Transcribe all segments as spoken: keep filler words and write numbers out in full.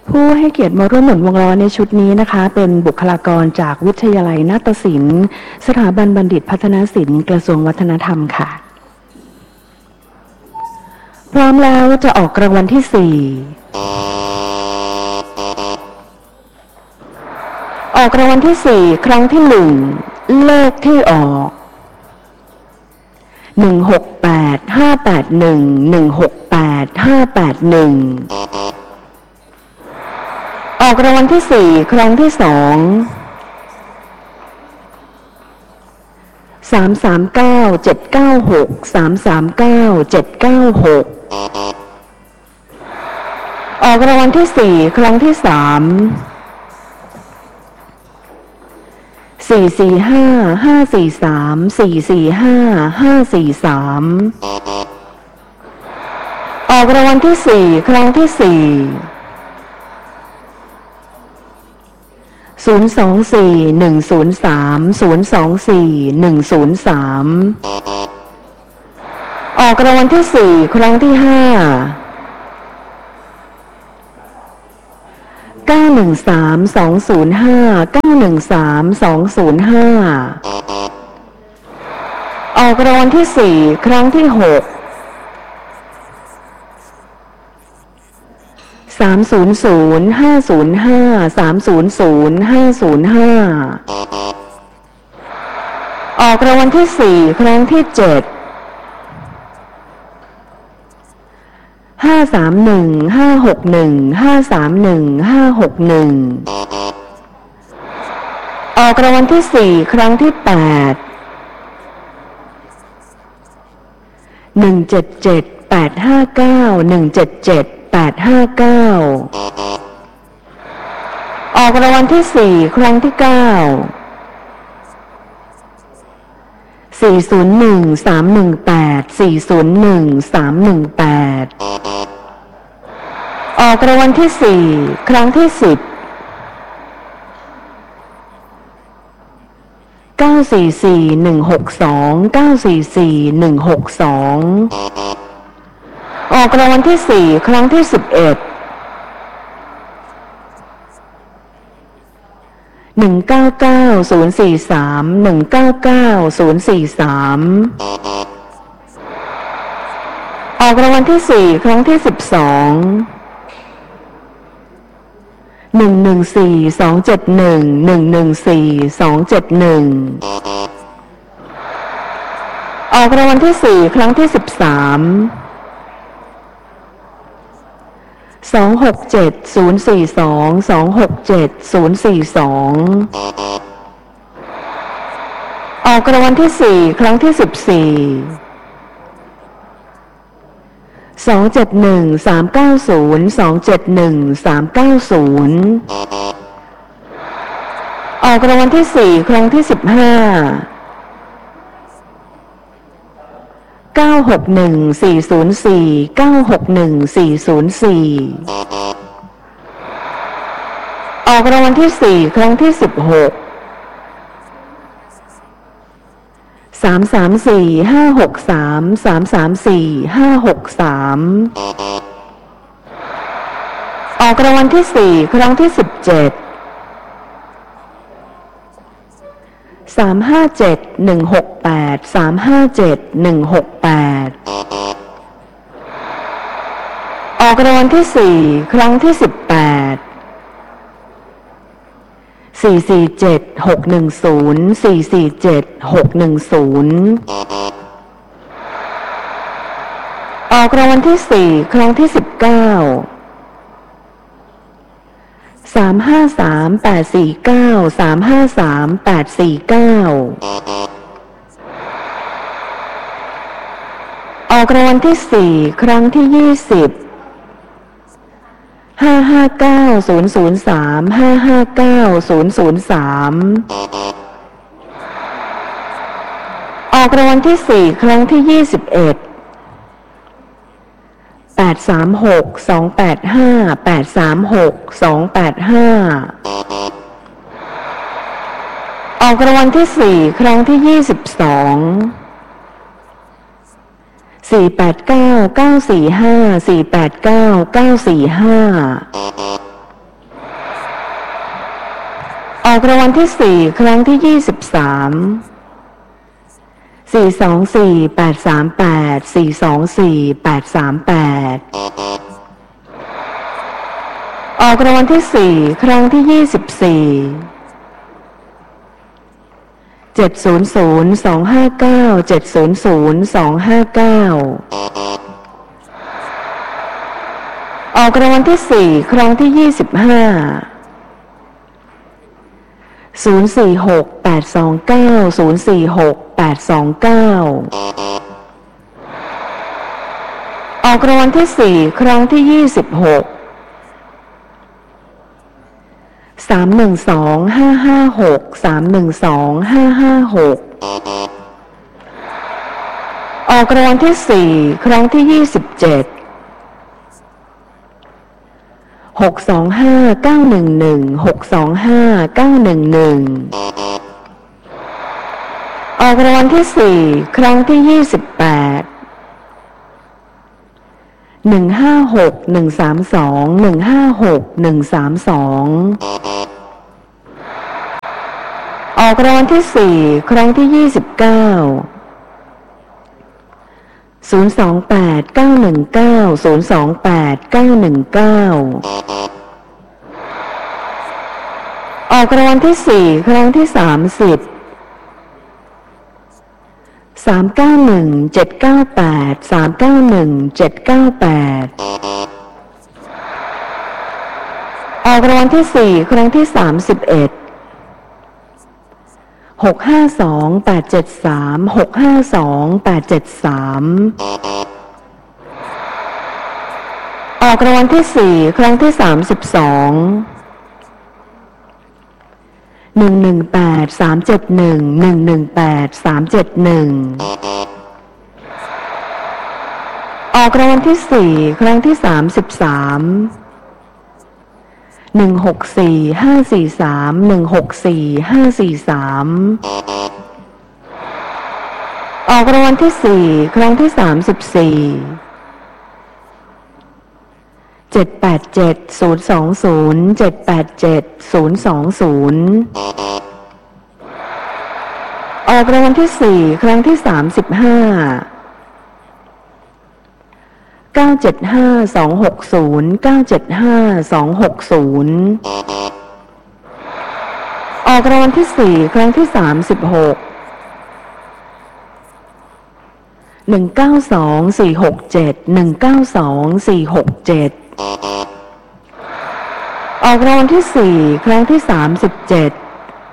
ผู้ให้เกียรติมาร่วมหมุนวงล้อในชุดนี้นะคะเป็นบุคลากรจากวิทยาลัยนาฏศิลป์สถาบันบัณฑิตพัฒนศิลป์กระทรวงวัฒนธรรมค่ะพร้อมแล้วจะออกรางวัลที่สี่ออกรางวัลที่สี่ครั้งที่หนึ่งเลขที่ออกหนึ่งหกแปดห้าแปดหนึ่งหนึ่งหกแปดห้าแปดหนึ่งออกรางวัลที่สี่ครั้งที่สองสามสามเก้าเจ็ดเก้าหกสามสามเก้าเจ็ดเก้าหกออกรางวัลที่สี่ครั้งที่สามสี่สี่ห้าห้าสี่สามสี่สี่ห้าห้าสี่สามออกรางวัลที่สี่ครั้งที่สี่ศูนย์สองสี่หนึ่งศูนย์สามศูนย์สองสี่หนึ่งศูนย์สามออกรางวัลที่สี่ครั้งที่ห้าเก้าหนึ่งสามสองศูนย์ห้าเก้าหนึ่งสามสองศูนย์ห้าออกรางวัลที่สี่ครั้งที่หกสามศูนย์ศูนย์ห้าศูนย์ห้าสามศูนย์ศูนย์ห้าศูนย์ห้าออกรางวัลที่สี่ครั้งที่เจ็ดห้าสามหนึ่งห้าหกหนึ่งห้าสามหนึ่งห้าหกหนึ่งออกรางวัลที่สี่ครั้งที่แปดหนึ่งเจ็ดเจ็ดแปดห้าเก้าหนึ่งเจ็ดเจ็ดแปดห้าเก้าออกรางวัลที่สี่ครั้งที่เก้าสี่ศูนย์หนึ่งสามหนึ่งแปดสี่ศูนย์หนึ่งสามหนึ่งแปดออกรางวัลที่สี่ครั้งที่สิบเก้าสี่สี่หนึ่งหกสองเก้าสี่สี่หนึ่งหกสองออกรางวัลที่สี่ครั้งที่สิบเอ็ดหนึ่งเก้าเก้าศูนย์สี่สามหนึ่งเก้าเก้าศูนย์สี่สามออกรางวัลที่สี่ครั้งที่สิบสองหนึ่งหนึ่งสี่สองเจ็ดหนึ่งหนึ่งหนึ่งสี่สองเจ็ดหนึ่งออกรางวัลที่สี่ครั้งที่สิบสามสองหกเจ็ดศูนย์สี่สองสองหกเจ็ดศูนย์สี่สองออกรางวัลที่สี่ครั้งที่สิบสี่สองเจ็ดหนึ่งสามเก้าศูนย์สองเจ็ดหนึ่งสามเก้าศูนย์ออกรางวัลที่สี่ครั้งที่สิบห้าเก้าหกหนึ่งสี่ศูนย์สี่เก้าหกหนึ่งสี่ศูนย์สี่ออกรางวัลที่สี่ครั้งที่สิบหกสามสามสี่ห้าหกสามสามสามสี่ห้าหกสามออกรางวัลที่สี่ครั้งที่สิบเจ็ดสามห้าเจ็ดหนึ่งหกแปดสามห้าเจ็ดหนึ่งหกแปดออกรางวัลที่สี่ครั้งที่สิบแปดสี่สี่เจ็ดหกหนึ่งศูนย์สี่สี่เจ็ดหกหนึ่งศูนย์ออกรางวัลที่สี่ครั้งที่สิบเก้าสามห้าสามแปดสี่เก้าสามห้าสามแปดสี่เก้าออกรางวัลที่สี่ครั้งที่ยี่สิบห้าห้าเก้าศูนย์ศูนย์สามห้าห้าเก้าศูนย์ศูนย์สามออกรางวัลที่สี่ครั้งที่ยี่สิบเอ็ดแปดสามหกสองแปดห้าแปดสามหกสองแปดห้าออกรางวัลที่สี่ครั้งที่ยี่สิบสองสี่แปดเก้าเก้าสี่ห้าสี่แปดเก้าเก้าสี่ห้าออกรางวัลที่สี่ครั้งที่ยี่สิบสาม สี่สองสี่ แปดสามแปด สี่สองสี่ แปดสามแปด ออกรางวัลที่สี่ครั้งที่ยี่สิบสี่ เจ็ดศูนย์ศูนย์ สองห้าเก้า เจ็ดศูนย์ศูนย์ สองห้าเก้า ออกรางวัลที่สี่ครั้งที่ยี่สิบห้า ศูนย์สี่หก แปดสองเก้า ศูนย์สี่หก แปดสองเก้า ออกรางวัลที่สี่ครั้งที่ยี่สิบหก สามหนึ่งสอง ห้าห้าหก สามหนึ่งสอง ห้าห้าหก ออกรางวัลที่สี่ครั้งที่ยี่สิบเจ็ด หกสองห้า เก้าหนึ่งหนึ่ง หกสองห้า เก้าหนึ่งหนึ่ง ออกรางวัลที่สี่ครั้งที่ยี่สิบแปด หนึ่งห้าหก หนึ่งสามสอง หนึ่งห้าหก หนึ่งสามสอง ออกรางวัลที่สี่ครั้งที่ยี่สิบเก้า ศูนย์สองแปด เก้าหนึ่งเก้า ศูนย์สองแปด เก้าหนึ่งเก้า ออกรางวัลที่สี่ครั้งที่สามสิบ สามเก้าหนึ่ง เจ็ดเก้าแปด สามเก้าหนึ่ง เจ็ดเก้าแปด ออกรางวัลที่สี่ครั้งที่สามสิบเอ็ด หกห้าสอง แปดเจ็ดสาม หกห้าสอง แปดเจ็ดสาม ออกรางวัลที่สี่ครั้งที่สามสิบสอง หนึ่งหนึ่งแปด สามเจ็ดหนึ่ง หนึ่งหนึ่งแปด สามเจ็ดหนึ่ง ออกรางวัลที่สี่ครั้งที่สามสิบสาม หนึ่งหกสี่ ห้าสี่สาม หนึ่งหกสี่ ห้าสี่สาม ออกรางวัลที่สี่ครั้งที่สามสิบสี่ เจ็ดแปดเจ็ด ศูนย์สองศูนย์ เจ็ดแปดเจ็ด ศูนย์สองศูนย์ ออกรางวัลที่สี่ครั้งที่สามสิบห้า เก้าเจ็ดห้า สองหกศูนย์ เก้าเจ็ดห้า สองหกศูนย์ ออกรางวัลที่สี่ครั้งที่สามสิบหก หนึ่งเก้าสอง สี่หกเจ็ด หนึ่งเก้าสอง สี่หกเจ็ด ออกรางวัลที่สี่ครั้งที่สามสิบเจ็ด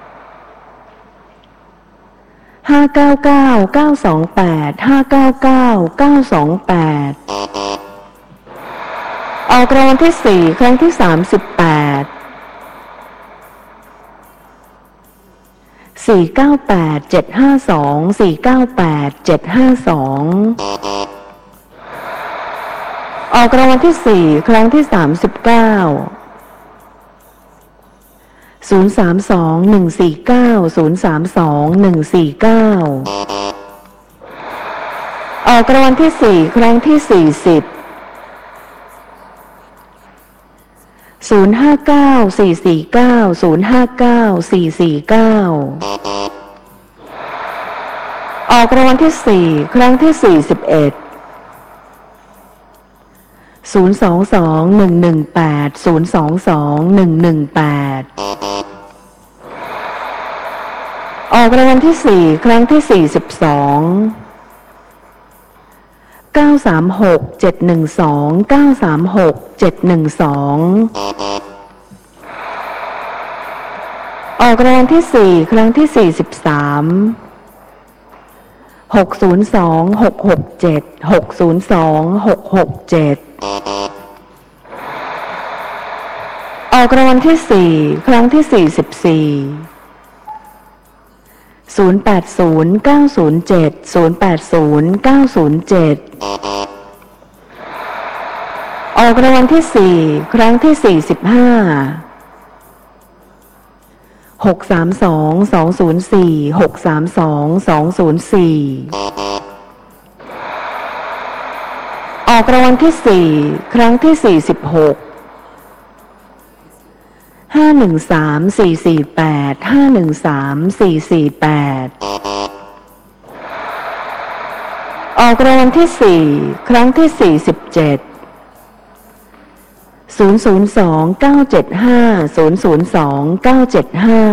ห้าเก้าเก้า เก้าสองแปด ห้าเก้าเก้า เก้าสองแปด ออกรางวัลที่สี่ครั้งที่สามสิบแปด สี่เก้าแปด เจ็ดห้าสอง สี่เก้าแปด เจ็ดห้าสอง ออกรางวัลที่สี่ครั้งที่สามสิบเก้า ศูนย์สามสอง หนึ่งสี่เก้า ศูนย์สามสอง หนึ่งสี่เก้า ออกรางวัลที่สี่ครั้งที่สี่สิบ ศูนย์ห้าเก้า สี่สี่เก้า ศูนย์ห้าเก้า สี่สี่เก้า ออกรางวัลที่สี่ครั้งที่สี่สิบเอ็ด ศูนย์สองสอง หนึ่งหนึ่งแปด ศูนย์สองสอง หนึ่งหนึ่งแปด ออกรางวัลที่สี่ครั้งที่สี่สิบสอง เก้าสามหก เจ็ดหนึ่งสอง เก้าสามหก เจ็ดหนึ่งสอง ออกรางวัลที่สี่ครั้งที่สี่สิบสาม หกศูนย์สอง หกหกเจ็ด หกศูนย์สอง หกหกเจ็ด ออกรางวัลที่สี่ครั้งที่สี่สิบสี่ ศูนย์แปดศูนย์ เก้าศูนย์เจ็ด ศูนย์แปดศูนย์ เก้าศูนย์เจ็ด ออกรางวัลที่สี่ครั้งที่สี่สิบห้า หกสามสอง สองศูนย์สี่ หกสามสอง สองศูนย์สี่ ออกรางวัลที่สี่ครั้งที่สี่สิบหกห้าหนึ่งสามสี่สี่แปดห้าหนึ่งสามสี่สี่แปดออกรางวัลที่สี่ครั้งที่สี่สิบเจ็ดศูนย์ศูนย์สองเก้าเจ็ดห้าศูนย์ศูนย์สองเก้าเจ็ดห้า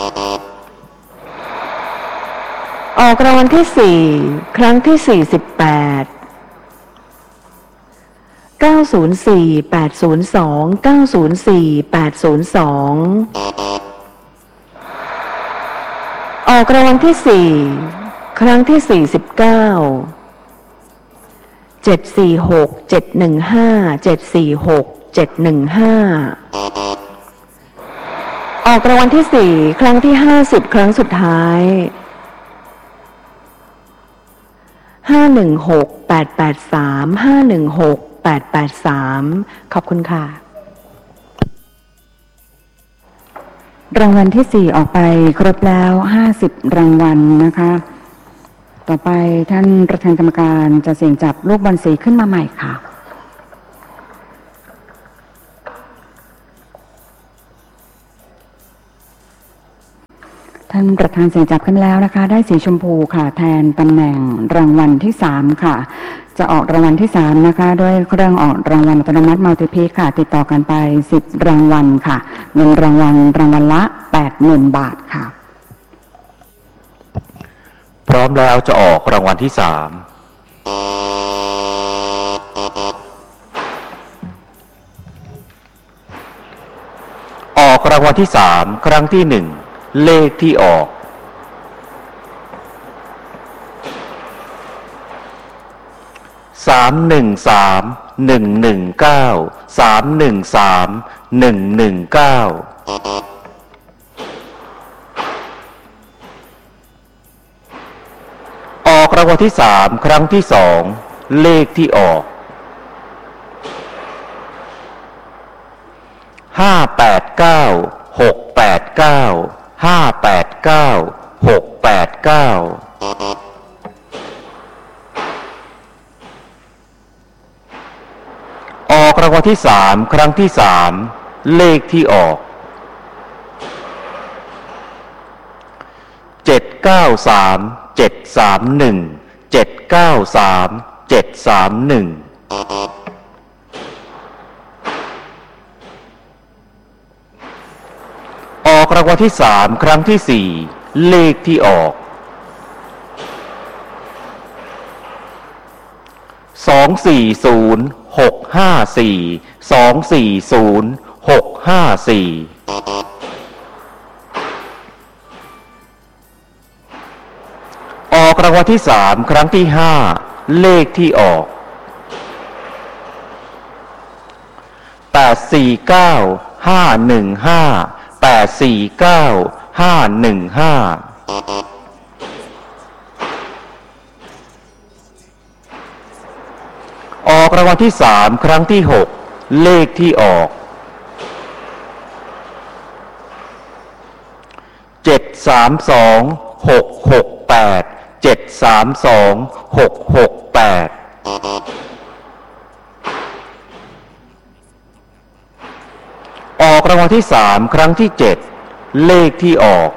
ออกรางวัลที่สี่ครั้งที่สี่สิบแปดเก้าศูนย์สี่แปดศูนย์สองเก้าศูนย์สี่แปดศูนย์สองออกรางวัลที่สี่ครั้งที่สี่สิบเก้าเจ็ดสี่หกเจ็ดหนึ่งห้าเจ็ดสี่หกเจ็ดหนึ่งห้าออกรางวัลที่สี่ครั้งที่ห้าสิบครั้งสุดท้ายห้าหนึ่งหกแปดแปดสามห้าหนึ่งหกแปดแปดสามขอบคุณค่ะรางวัลที่สี่ออกไปครบแล้วห้าสิบรางวัลนะคะต่อไปท่านประธานกรรมการจะเสี่ยงจับลูกบอลสีขึ้นมาใหม่ค่ะท่านประธานเสี่ยงจับขึ้นแล้วนะคะได้สีชมพูค่ะแทนตำแหน่งรางวัลที่สามค่ะจะออกรางวัลที่สามนะคะด้วยเครื่องออกรางวัลอัตโนมัติมัลติพีคค่ะติดต่อกันไปสิบรางวัลค่ะเงินรางวัลรางวัลละ แปดหมื่น บาทค่ะพร้อมแล้วจะออกรางวัลที่สามออกรางวัลที่สามครั้งที่หนึ่งเลขที่ออกสามหนึ่งสามหนึ่งหนึ่งเก้าสามหนึ่งสามหนึ่งหนึ่งเก้าออกรางวัลที่สามครั้งที่สองเลขที่ออกห้าแปดเก้าหกแปดเก้าห้าแปดเก้าหกแปดเก้าออกรางวัลที่สามครั้งที่สามเลขที่ออกเจ็ดเก้าสามเจ็ดสามหนึ่งเจ็ดเก้าสามเจ็ดสามหนึ่งออกรางวัลที่สามครั้งที่สี่เลขที่ออกสองสี่ศูนย์หกห้าสี่สองสี่ศูนย์หกห้าสี่ออกรางวัลที่สามครั้งที่ห้าเลขที่ออกแปดสี่เก้าห้าหนึ่งห้าแปดสี่เก้าห้าหนึ่งห้าออกรางวัลที่สามครั้งที่หกเลขที่ออกเจ็ดสามสองหกหกแปดเจ็ดสามสองหกหกแปดออกรางวัลที่สามครั้งที่เจ็ดเลขที่ออก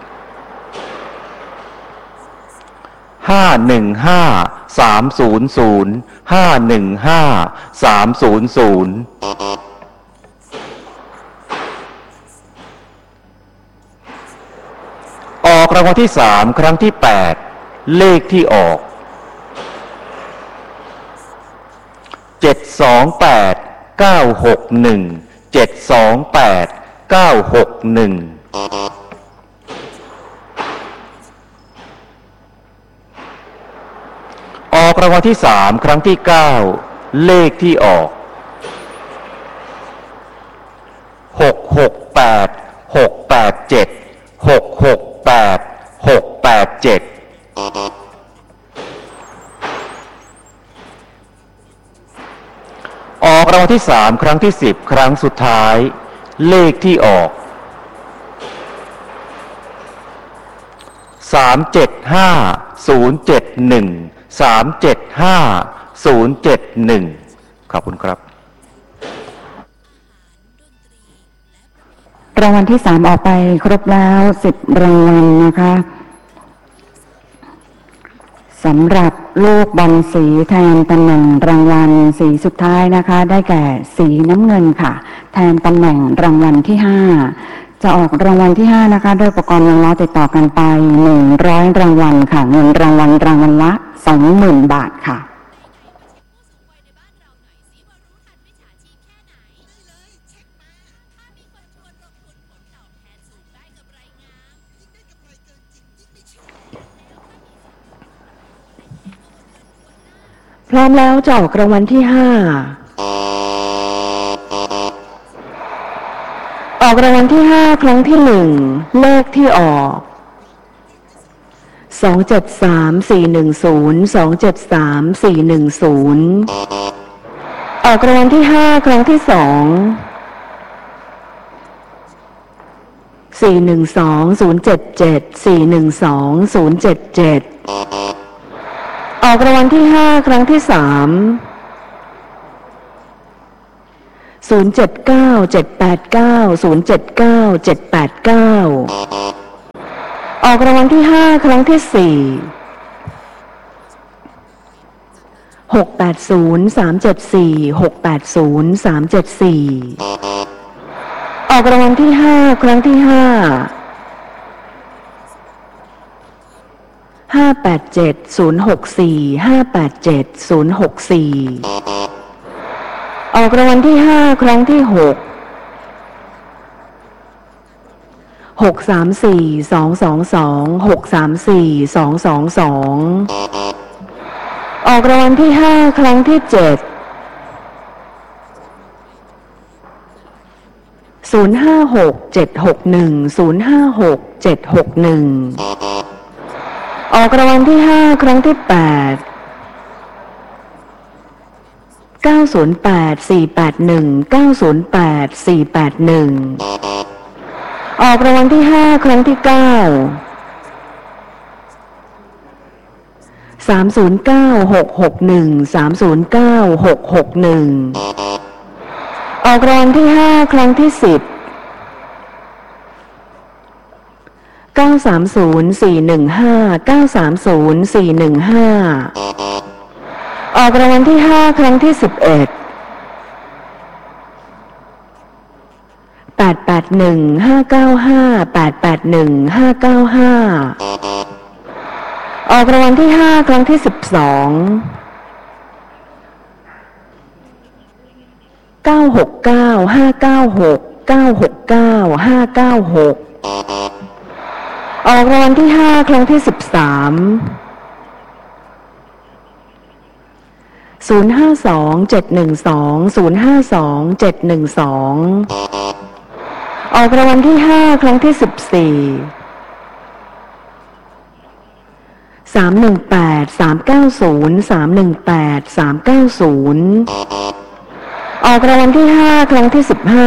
ห้าหนึ่งห้าสามศูนย์ศูนย์ห้าหนึ่งห้าสามศูนย์ศูนย์ออกรางวัลที่สามครั้งที่แปดเลขที่ออกเจ็ดสองแปดเก้าหกหนึ่งเจ็ดสองแปดเก้าหกหนึ่งออกรางวัลที่สามครั้งที่เก้าเลขที่ออกหกหกแปดหกแปดเจ็ดหกหกแปดหกแปดเจ็ดออกรางวัลที่สามครั้งที่สิบครั้งสุดท้ายเลขที่ออกสามเจ็ดห้าศูนย์เจ็ดหนึ่งสามเจ็ดห้าศูนย์เจ็ดหนึ่งขอบคุณครับรางวัลที่สามออกไปครบแล้วสิบรางวัลนะคะสำหรับลูกบอลสีแทนตำแหน่งรางวัลสีสุดท้ายนะคะได้แก่สีน้ำเงินค่ะแทนตำแหน่งรางวัลที่ห้าจะออกรางวัลที่ห้านะคะด้วยอุปกรณ์วงล้อติดต่อกันไปหนึ่งร้อยรางวัลค่ะเงินรางวัลรางวัลละสองหมื่นบาทค่ะพร้อมแล้วจะออกรางวัลที่ห้าออกรางวัลที่ห้าครั้งที่หนึ่งเลขที่ออกสองเจ็ดสามสี่หนึ่งศูนย์สองเจ็ดสามสี่หนึ่งศูนย์ออกรางวัลที่ห้าครั้งที่สองสี่หนึ่งสองศูนย์เจ็ดเจ็ดสี่หนึ่งสองศูนย์เจ็ดเจ็ดออกรางวัลที่ห้าครั้งที่สามศูนย์เจ็ดเก้าเจ็ดแปดเก้าศูนย์เจ็ดเก้าเจ็ดแปดเก้าออกรางวัลที่ห้าครั้งที่สี่หกแปดศูนย์สามเจ็ดสี่หกแปดศูนย์สามเจ็ดสี่ออกรางวัลที่ห้าครั้งที่ห้าห้าแปดเจ็ดศูนย์หกสี่ห้าแปดเจ็ดศูนย์หกสี่ออกรางวัลที่ห้าครั้งที่หกหกสามสี่สองสองสองหกสามสี่สองสองสองออกรางวัลที่ห้าครั้งที่เจ็ดศูนย์ห้าหกเจ็ดหกหนึ่งศูนย์ห้าหกเจ็ดหกหนึ่งออกรางวัลที่ห้าครั้งที่แปดเก้าศูนย์แปดสี่แปดหนึ่งเก้าศูนย์แปดสี่แปดหนึ่งออกรางวัลที่ห้าครั้งที่เก้าสามศูนย์เก้าหกหกหนึ่งสามศูนย์เก้าหกหกหนึ่งออกรางวัลที่ห้าครั้งที่สิบเก้าสามศูนย์สี่หนึ่งห้าเก้าสามศูนย์สี่หนึ่งห้าออกรางวัลที่ห้าครั้งที่สิบเอ็ดแปดแปดหนึ่งห้าเก้าห้าแปดแปดหนึ่งห้าเก้าห้าออกรางวัลที่ห้าครั้งที่สิบสองเก้าหกเก้าห้าเก้าหกเก้าหกเก้าห้าเก้าหกออกรางวัลที่ห้าครั้งที่สิบสามศูนย์ห้าสองเจ็ดหนึ่งสองศูนย์ห้าสองเจ็ดหนึ่งสองออกรางวัลที่ห้าครั้งที่สิบสี่สามหนึ่งแปดสามเก้าศูนย์สามหนึ่งแปดสามเก้าศูนย์ออกรางวัลที่ห้าครั้งที่สิบห้า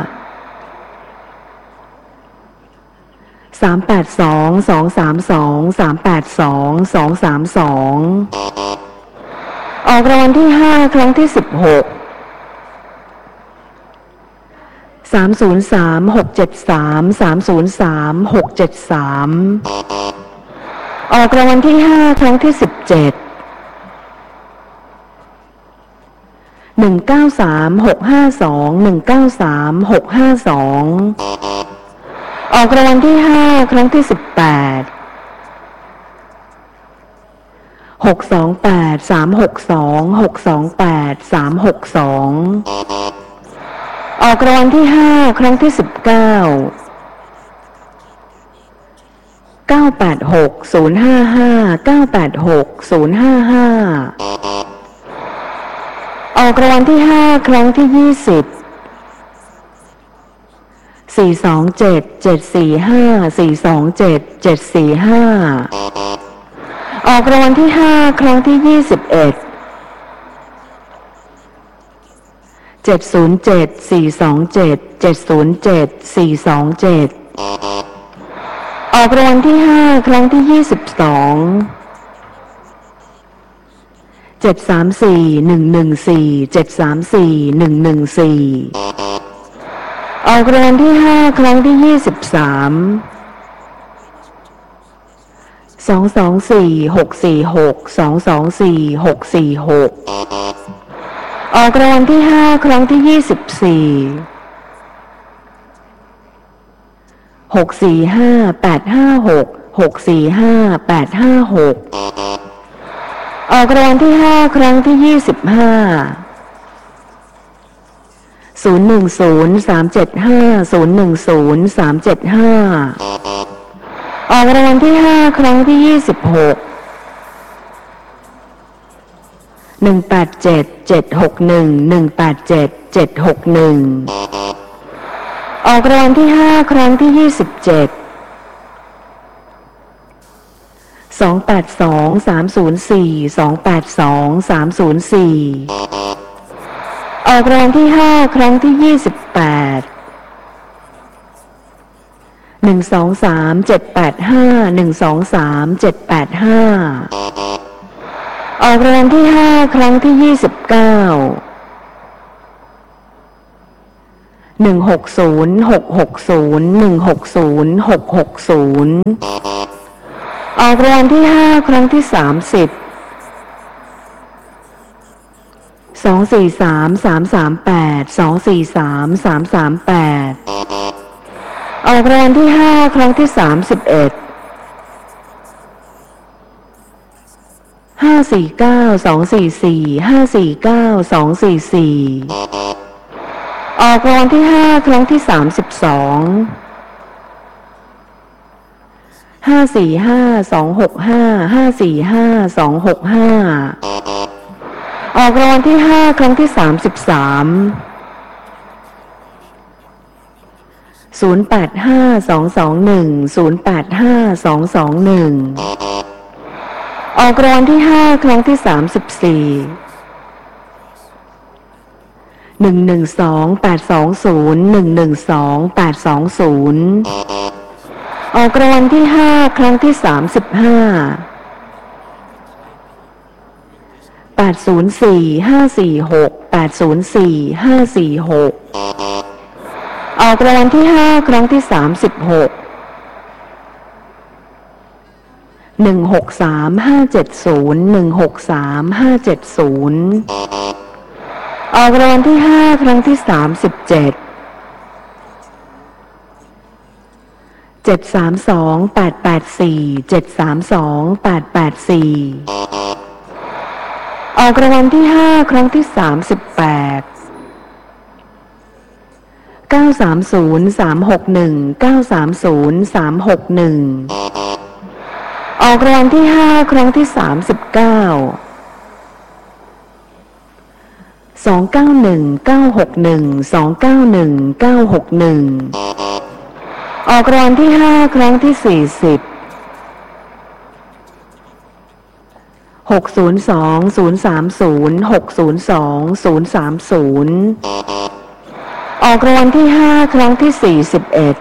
สามแปดสองสองสามสองสามแปดสองสองสามสองออกรางวัลที่ห้าครั้งที่สิบหกสามศูนย์สามหกเจ็ดสามสามศูนย์สามหกเจ็ดสามออกรางวัลที่ห้าครั้งที่สิบเจ็ดหนึ่งเก้าสามหกห้าสองหนึ่งเก้าสามหกห้าสองออกรางวัลที่ห้าครั้งที่สิบแปดหกสองแปดสามหกสองหกสองแปดสามหกสองออกรางวัลที่ห้าครั้งที่สิบเก้าเก้าแปดหกศูนย์ห้าห้าเก้าแปดหกศูนย์ห้าห้าออกรางวัลที่ห้าครั้งที่ยี่สิบสี่สองเจ็ดเจ็ดสี่ห้าสี่สองเจ็ดเจ็ดสี่ห้าออกรางวัลที่ห้าครั้งที่ยี่สิบเอ็ดเจ็ดศูนย์เจ็ดสี่สองเจ็ดเจ็ดศูนย์เจ็ดสี่สองเจ็ดออกรางวัลที่ห้าครั้งที่ยี่สิบสองเจ็ดสามสี่หนึ่งหนึ่งสี่เจ็ดสามสี่หนึ่งหนึ่งสี่ออกรางวัลที่ห้าครั้งที่ยี่สิบสามสองสองสี่หกสี่หกสองสองสี่หกสี่หกออกรางวัลที่ห้าครั้งที่ยี่สิบสี่หกสี่ห้าแปดห้าหกหกสี่ห้าแปดห้าหกออกรางวัลที่ห้าครั้งที่ยี่สิบห้าศูนย์หนึ่งศูนย์สามเจ็ดห้าศูนย์หนึ่งศูนย์สามเจ็ดห้าออกรางวัลที่ห้าครั้งที่ยี่สิบหกหนึ่งแปดเจ็ดเจ็ดหกหนึ่งหนึ่งแปดเจ็ดเจ็ดหกหนึ่งออกรางวัลที่ห้าครั้งที่ยี่สิบเจ็ดสองแปดสองสามศูนย์สี่สองแปดสองสามศูนย์สี่ออกรางวัลที่ห้าครั้งที่ยี่สิบแปดหนึ่งสองสามเจ็ดแปดห้าหนึ่งสองสามเจ็ดแปดห้าออกรางวัลที่ห้าครั้งที่ยี่สิบเก้าหนึ่งหกศูนย์หกหกศูนย์หนึ่งหกศูนย์หกหกศูนย์ออกรางวัลที่ห้าครั้งที่สามสิบสองสี่สามสามสามแปดสองสี่สามสามสามแปดออกรางวัลที่ห้าครั้งที่สามสิบเอ็ดห้าสี่เก้าสองสี่สี่ห้าสี่เก้าสองสี่สี่ออกรางวัลที่ห้าครั้งที่สามสิบสองห้าสี่ห้าสองหกห้าห้าสี่ห้าสองหกห้าออกรางวัลที่ห้าครั้งที่สามสิบสามศูนย์แปดห้าสองสองหนึ่งศูนย์แปดห้าสองสองหนึ่งออกรางวัลที่ห้าครั้งที่สามสิบสี่หนึ่งหนึ่งสองแปดสองศูนย์หนึ่งหนึ่งสองแปดสองศูนย์ออกรางวัลที่ห้าครั้งที่สามสิบห้าแปดศูนย์สี่ห้าสี่หกแปดศูนย์สี่ห้าสี่หกออกรางวัลที่ห้าครั้งที่สามสิบหกหนึ่งหกสามห้าเจ็ดศูนย์หนึ่งหกสามห้าเจ็ดศูนย์ออกรางวัลที่ห้าครั้งที่สามสิบเจ็ดเจ็ดสามสองแปดแปดสี่เจ็ดสามสองแปดแปดสี่ออกรางวัลที่ห้าครั้งที่สามสิบแปดเก้าสามศูนย์สามหกหนึ่งเก้าสามศูนย์สามหกหนึ่งออกรางวัลที่ห้าครั้งที่สามสิบเก้าสองเก้าหนึ่งเก้าหกหนึ่งสองเก้าหนึ่งเก้าหกหนึ่งออกรางวัลที่ห้าครั้งที่สี่สิบหกศูนย์สองศูนย์สามศูนย์หกศูนย์สองศูนย์สามศูนย์ออกรางวัลที่ห้าครั้งที่สี่สิบเอ็ด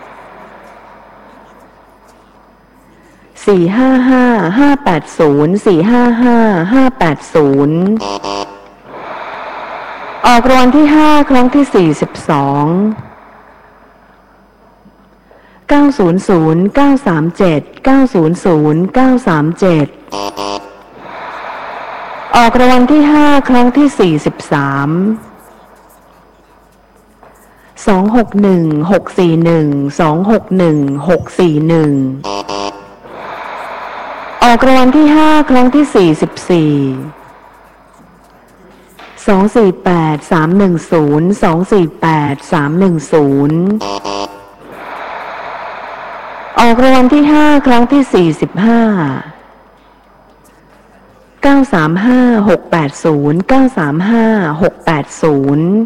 สี่ห้าห้าห้าแปดศูนย์สี่ห้าห้าห้าแปดศูนย์ออกรางวัลที่ห้าครั้งที่สี่สิบสองเก้าศูนย์ศูนย์เก้าสามเจ็ดเก้าศูนย์ศูนย์เก้าสามเจ็ดออกรางวัลที่ห้าครั้งที่สี่สิบสามสองหกหนึ่งหกสี่หนึ่งสองหกหนึ่งหกสี่หนึ่งออกรางวัลที่ห้าครั้งที่สี่สิบสี่สองสี่แปดสามหนึ่งศูนย์สองสี่แปดสามหนึ่งศูนย์ออกรางวัลที่ห้าครั้งที่สี่สิบห้าเก้าสามห้าหกแปดศูนย์เก้าสามห้าหกแปดศูนย์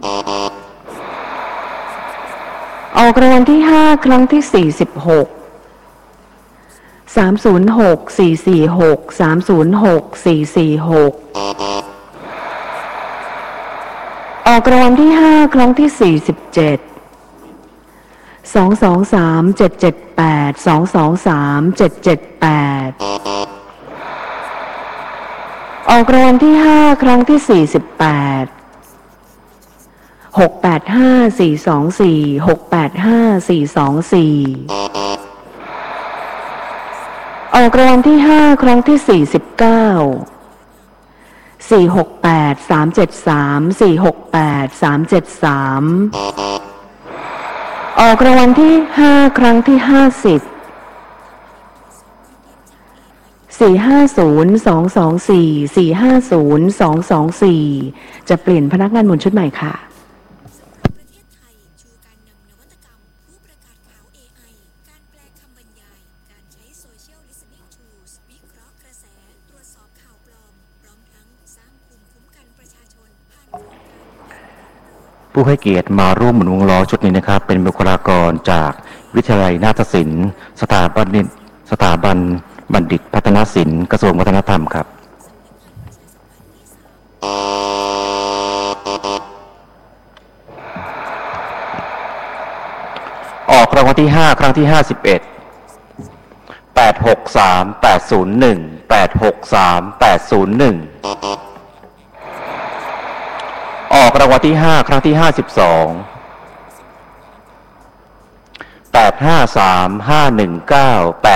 ออกรางวัลที่ห้าครั้งที่สี่สิบหกสามศูนย์หกสี่สี่หกสามศูนย์หกสี่สี่หกออกรางวัลที่ห้าครั้งที่สี่สิบเจ็ดสองสองสามเจ็ดเจ็ดแปดสองสองสามเจ็ดเจ็ดแปดออกรางวัลที่ห้าครั้งที่สี่สิบแปดหกแปดห้าสี่สองสี่หกแปดห้าสี่สองสี่ออกรางวัลที่ห้าครั้งที่สี่สิบเก้าสี่หกแปดสามเจ็ดสามสี่หกแปดสามเจ็ดสามออกรางวัลที่ห้าครั้งที่ห้าสิบสี่ห้าศูนย์สองสองสี่สี่ห้าศูนย์สองสองสี่จะเปลี่ยนพนักงานหมุนชุดใหม่ค่ะประเทศไทยชูการนำนวัตกรรมผู้ประกาศข่าว เอ ไอ การแปลคำบรรยายการใช้ Social Listening Tools วิเคราะห์กระแสตรวจสอบข่าวปลอมพร้อมทั้งสร้างภูมิคุ้มกันประชาชนผ่านโครงการผู้ให้เกียรติมาร่วมหมุนวงล้อชุดนี้นะครับเป็นบุคลากรจากวิทยาลัยนาฏศิลป์สถาบันสถาบันบัณฑิตพัฒนศิลป์กระทรวงวัฒนธรรมครับออกรางวัลที่ห้าครั้งที่ห้าสิบเอ็ดแปดหกสามแปดศูนย์หนึ่งแปดหกสามแปดศูนย์หนึ่งออกรางวัลที่ห้าครั้งที่ห้าสิบสองแปดห้าสามห้าหนึ่งเก้าแป